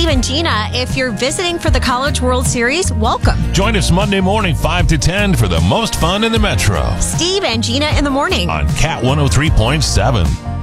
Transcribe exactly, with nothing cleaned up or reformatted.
Steve and Gina. If you're visiting for the College World Series, welcome. Join us Monday morning, five to ten for the most fun in the Metro. Steve and Gina in the morning on Cat one oh three point seven.